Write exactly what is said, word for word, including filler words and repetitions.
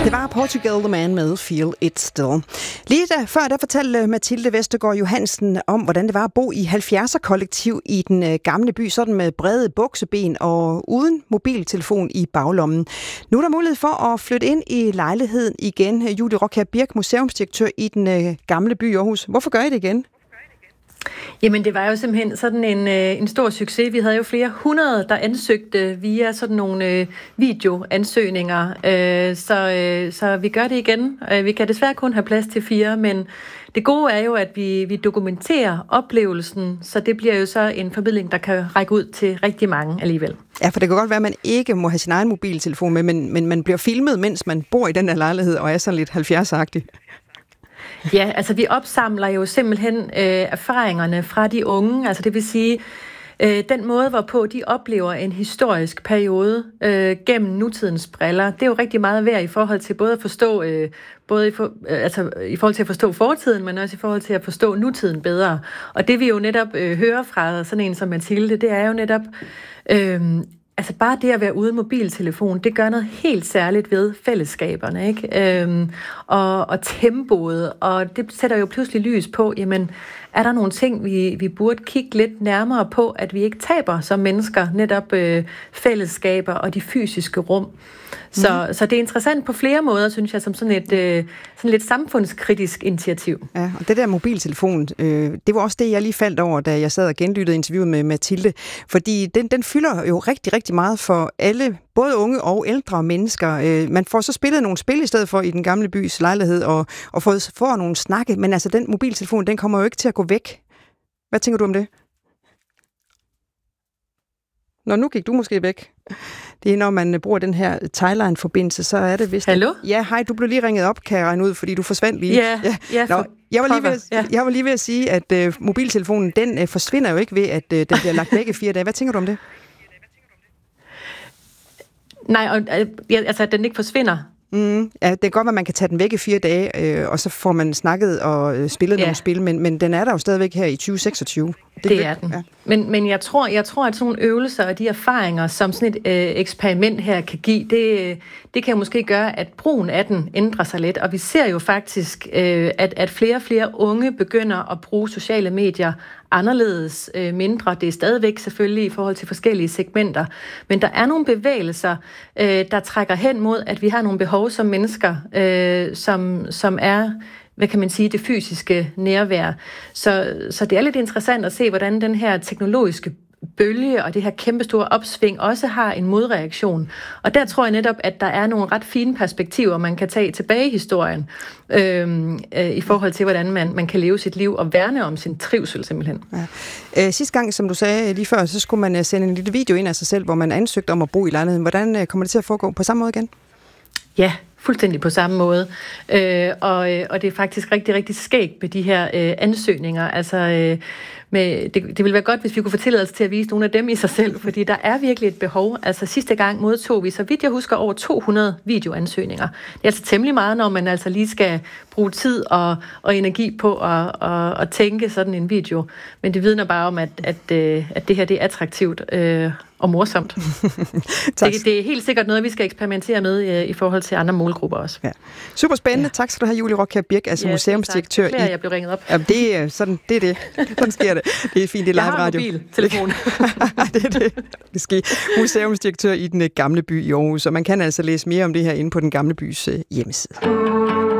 Det var Portugal The Man med Feel It Still. Lige der, før der fortalte Mathilde Vestergaard Johansen om, hvordan det var at bo i halvfjerdser-kollektiv i den gamle by, sådan med brede bukseben og uden mobiltelefon i baglommen. Nu er der mulighed for at flytte ind i lejligheden igen. Julie Rockjær Birk, museumsdirektør i den gamle by Aarhus. Hvorfor gør I det igen? Jamen, det var jo simpelthen sådan en, en stor succes. Vi havde jo flere hundrede, der ansøgte via sådan nogle videoansøgninger. Så, så vi gør det igen. Vi kan desværre kun have plads til fire, men det gode er jo, at vi, vi dokumenterer oplevelsen, så det bliver jo så en formidling, der kan række ud til rigtig mange alligevel. Ja, for det kan godt være, at man ikke må have sin egen mobiltelefon med, men, men man bliver filmet, mens man bor i den her lejlighed og er sådan lidt halvfjerds-agtig. Ja, altså vi opsamler jo simpelthen øh, erfaringerne fra de unge, altså det vil sige, øh, den måde, hvorpå de oplever en historisk periode øh, gennem nutidens briller. Det er jo rigtig meget værd i forhold til både at forstå, øh, både i, for, øh, altså, i forhold til at forstå fortiden, men også i forhold til at forstå nutiden bedre. Og det vi jo netop øh, hører fra sådan en som Mathilde, det er jo netop Øh, Altså bare det at være uden mobiltelefon, det gør noget helt særligt ved fællesskaberne, ikke? Øhm, og, og tempoet, og det sætter jo pludselig lys på, jamen, er der nogle ting, vi, vi burde kigge lidt nærmere på, at vi ikke taber som mennesker, netop øh, fællesskaber og de fysiske rum. Så, mm. så det er interessant på flere måder, synes jeg, som sådan et øh, sådan lidt samfundskritisk initiativ. Ja, og det der mobiltelefon, øh, det var også det, jeg lige faldt over, da jeg sad og genlyttede interviewet med Mathilde, fordi den, den fylder jo rigtig, rigtig meget for alle, både unge og ældre mennesker. Øh, man får så spillet nogle spil i stedet for i den gamle bys lejlighed, og, og får, får nogle snakke, men altså den mobiltelefon, den kommer jo ikke til at gå væk. Hvad tænker du om det? Nå, nu gik du måske væk. Det er, når man bruger den her Thailand-forbindelse, så er det vist... Hallo? Ja, hej, du blev lige ringet op, kan jeg regne ud, fordi du forsvandt lige. Ja, ja. ja Nå, jeg, var lige ved, ja. jeg var lige ved at sige, at øh, mobiltelefonen, den øh, forsvinder jo ikke ved, at øh, den bliver lagt væk i fire dage. Hvad tænker du om det? Nej, og, altså, at den ikke forsvinder. Mm, ja, det er godt, at man kan tage den væk i fire dage, øh, og så får man snakket og øh, spillet ja. nogle spil, men, men den er der jo stadigvæk her i tyve seksogtyve. Det, det er den. Ja. Men, men jeg tror, jeg tror, at sådan nogle øvelser og de erfaringer, som sådan et øh, eksperiment her kan give, det, det kan måske gøre, at brugen af den ændrer sig lidt. Og vi ser jo faktisk, øh, at, at flere og flere unge begynder at bruge sociale medier anderledes, øh, mindre. Det er stadigvæk selvfølgelig i forhold til forskellige segmenter. Men der er nogle bevægelser, øh, der trækker hen mod, at vi har nogle behov som mennesker, øh, som, som er... hvad kan man sige, det fysiske nærvær. Så, så det er lidt interessant at se, hvordan den her teknologiske bølge og det her kæmpestore opsving også har en modreaktion. Og der tror jeg netop, at der er nogle ret fine perspektiver, man kan tage tilbage i historien, øh, øh, i forhold til, hvordan man, man kan leve sit liv og værne om sin trivsel simpelthen. Ja. Øh, sidste gang, som du sagde lige før, så skulle man sende en lille video ind af sig selv, hvor man ansøgte om at bo i lejligheden. Hvordan kommer det til at foregå på samme måde igen? Ja, fuldstændig på samme måde. Øh, og, og det er faktisk rigtig, rigtig skægt med de her øh, ansøgninger. Altså, øh, med, det, det ville være godt, hvis vi kunne få tilladelse til at vise nogle af dem i sig selv, fordi der er virkelig et behov. Altså sidste gang modtog vi, så vidt jeg husker, over to hundrede videoansøgninger. Det er altså temmelig meget, når man altså lige skal bruge tid og, og energi på at, at, at tænke sådan en video. Men det vidner bare om, at, at, at det her det er attraktivt øh, og morsomt. det, det er helt sikkert noget, vi skal eksperimentere med i, i forhold til andre målgrupper også. Ja. Super spændende. Ja. Tak skal du have, Julie Rockjær Birk, altså ja, museumsdirektør. Tak. I... jeg blev ringet op. Jamen, det er sådan, det er det. Sådan sker det. Det er fint, det er live radio. Jeg har mobiltelefon. det er det. Det sker. Museumsdirektør i den gamle by i Aarhus, og man kan altså læse mere om det her inde på den gamle bys hjemmeside.